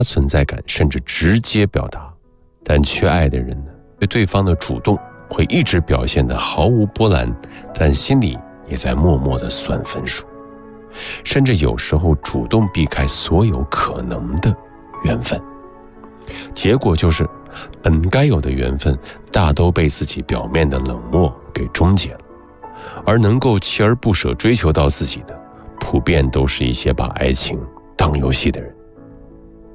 存在感，甚至直接表达。但缺爱的人呢，对对方的主动会一直表现得毫无波澜，但心里也在默默地算分数，甚至有时候主动避开所有可能的缘分。结果就是本该有的缘分大都被自己表面的冷漠给终结了，而能够锲而不舍追求到自己的，普遍都是一些把爱情当游戏的人。